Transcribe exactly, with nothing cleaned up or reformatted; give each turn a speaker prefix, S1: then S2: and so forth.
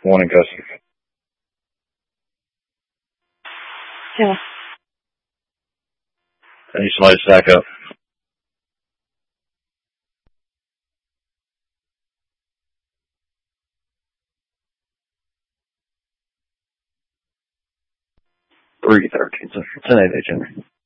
S1: one in custody.
S2: Yeah.
S1: I need somebody to stack up. three thirteen. It's an eight H, Henry.